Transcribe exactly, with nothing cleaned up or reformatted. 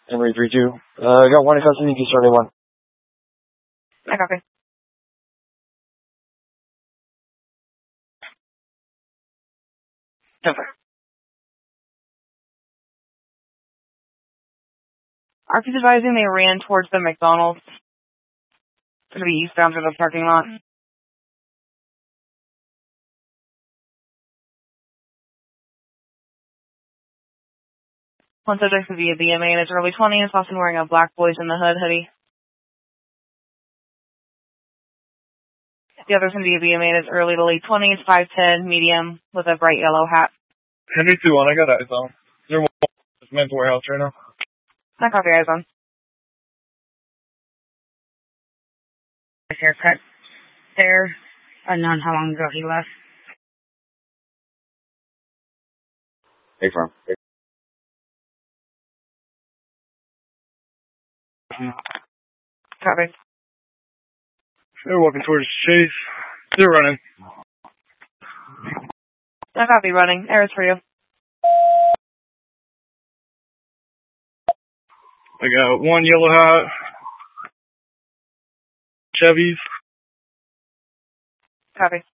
Emory three two. Uh, I got one in custody, you can start at one. I copy. Over. R P's advising they ran towards the McDonald's. It's going to be eastbound through the parking lot. One subject will be a B M A in his early twenties, often wearing a black Boys in the Hood hoodie. The other's going to be a B M A in his early to late twenties, five ten, medium, with a bright yellow hat. Henry two one, I got eyes on. Is there one at the men's warehouse right now? I copy, eyes on. His haircut there. Unknown how long ago he left. Hey, firm. Copy. They're walking towards Chase. They're running. I copy, running. Errors for you. I got one yellow hat. Chevy's. Copy.